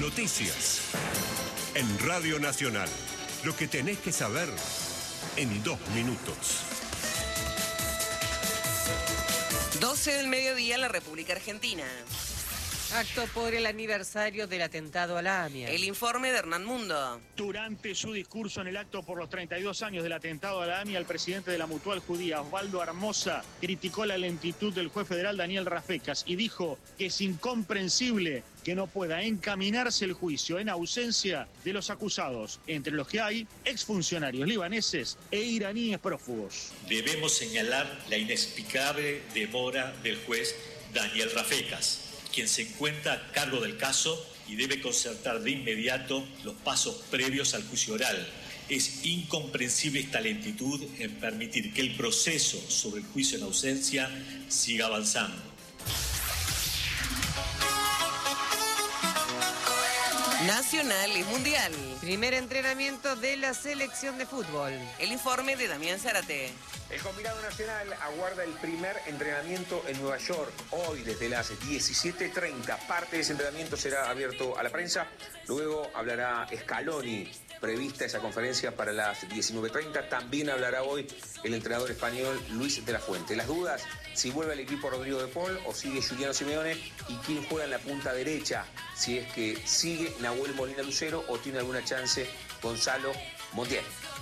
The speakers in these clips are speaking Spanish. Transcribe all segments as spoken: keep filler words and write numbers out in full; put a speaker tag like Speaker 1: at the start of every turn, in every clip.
Speaker 1: noticias. En Radio Nacional, lo que tenés que saber en dos minutos.
Speaker 2: doce del mediodía en la República Argentina.
Speaker 3: Acto por el aniversario del atentado a la AMIA.
Speaker 2: El informe de Hernán Mundo.
Speaker 4: Durante su discurso en el acto por los treinta y dos años del atentado a la AMIA, el presidente de la Mutual Judía, Osvaldo Armoza, criticó la lentitud del juez federal Daniel Rafecas y dijo que es incomprensible que no pueda encaminarse el juicio en ausencia de los acusados, entre los que hay exfuncionarios libaneses e iraníes prófugos.
Speaker 5: Debemos señalar la inexplicable demora del juez Daniel Rafecas, quien se encuentra a cargo del caso y debe concertar de inmediato los pasos previos al juicio oral. Es incomprensible esta lentitud en permitir que el proceso sobre el juicio en ausencia siga avanzando.
Speaker 2: Nacional y Mundial.
Speaker 3: Primer entrenamiento de la selección de fútbol.
Speaker 2: El informe de Damián Zárate.
Speaker 6: El combinado nacional aguarda el primer entrenamiento en Nueva York. Hoy, desde las diecisiete treinta, parte de ese entrenamiento será abierto a la prensa. Luego hablará Scaloni. Prevista esa conferencia para las diecinueve treinta. También hablará hoy el entrenador español Luis de la Fuente. Las dudas, si vuelve al equipo Rodrigo de Paul o sigue Giuliano Simeone y quién juega en la punta derecha. Si es que sigue Nahuel Molina Lucero o tiene alguna chance Gonzalo Montiel.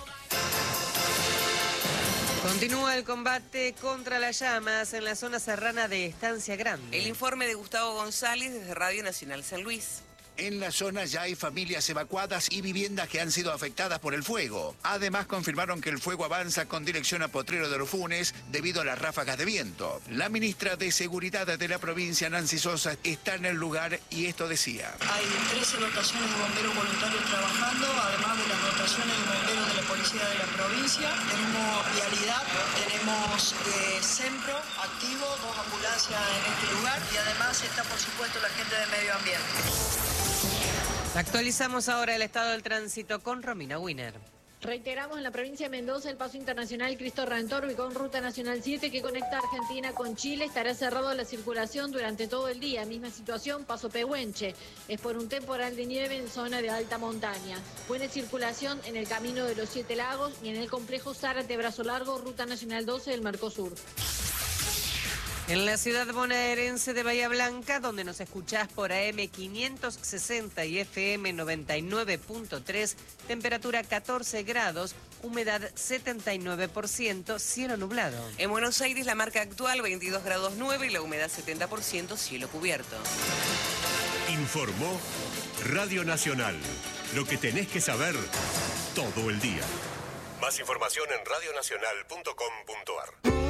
Speaker 3: Continúa el combate contra las llamas en la zona serrana de Estancia Grande.
Speaker 2: El informe de Gustavo González desde Radio Nacional San Luis.
Speaker 7: En la zona ya hay familias evacuadas y viviendas que han sido afectadas por el fuego. Además, confirmaron que el fuego avanza con dirección a Potrero de los Funes debido a las ráfagas de viento. La ministra de Seguridad de la provincia, Nancy Sosa, está en el lugar y esto decía.
Speaker 8: Hay trece dotaciones de bomberos voluntarios trabajando, además de las dotaciones de bomberos de la policía de la provincia. Tenemos vialidad, tenemos eh, SEMPRO activo, dos ambulancias en este lugar y además está, por supuesto, la gente de medio ambiente.
Speaker 3: Actualizamos ahora el estado del tránsito con Romina Wiener.
Speaker 9: Reiteramos en la provincia de Mendoza el paso internacional Cristo Redentor y con Ruta Nacional siete que conecta Argentina con Chile. Estará cerrado la circulación durante todo el día. Misma situación, paso Pehuenche. Es por un temporal de nieve en zona de alta montaña. Buena circulación en el camino de los Siete Lagos y en el complejo Zárate Brazo Largo, Ruta Nacional doce del Mercosur.
Speaker 3: En la ciudad bonaerense de Bahía Blanca, donde nos escuchás por A M quinientos sesenta y F M noventa y nueve punto tres, temperatura catorce grados, humedad setenta y nueve por ciento, cielo nublado.
Speaker 2: En Buenos Aires la marca actual veintidós grados nueve y la humedad setenta por ciento, cielo cubierto.
Speaker 1: Informó Radio Nacional, lo que tenés que saber todo el día. Más información en radio nacional punto com punto ar.